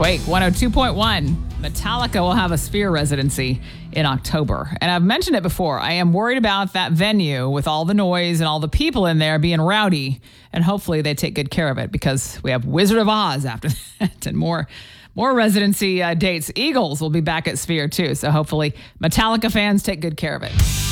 Quake 102.1. Metallica will have a Sphere residency in October. And I've mentioned it before. I am worried about that venue with all the noise and all the people in there being rowdy. And hopefully they take good care of it because we have Wizard of Oz after that and more residency dates. Eagles will be back at Sphere too. So hopefully Metallica fans take good care of it.